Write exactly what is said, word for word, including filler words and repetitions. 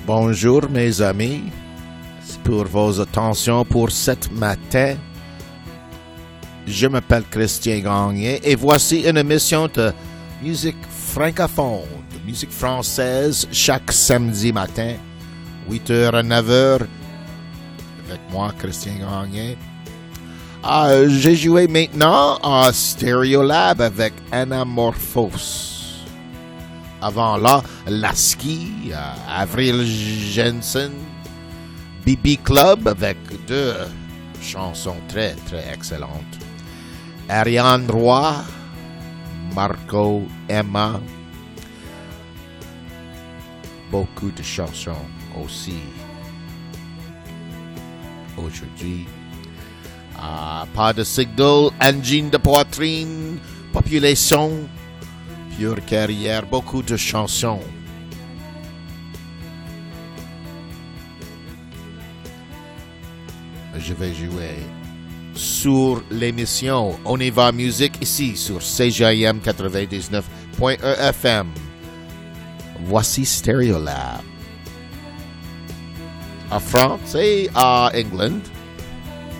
Bonjour mes amis, pour vos attentions pour cet matin. Je m'appelle Christian Gagné et voici une émission de musique francophone, de musique française chaque samedi matin, huit heures à neuf heures, avec moi Christian Gagné. Euh, j'ai joué maintenant à Stereolab avec Anamorphose. Avant là, Lasky, euh, Avril Jensen, B B Club avec deux chansons très très excellentes. Ariane Roy, Marco, Emma, beaucoup de chansons aussi aujourd'hui. Uh, pas de signal, angine de poitrine, population, pure carrière, beaucoup de chansons. Je vais jouer sur l'émission On y va musique ici sur C J M quatre-vingt-dix-neuf point un F M. Voici Stereolab. En France et à England.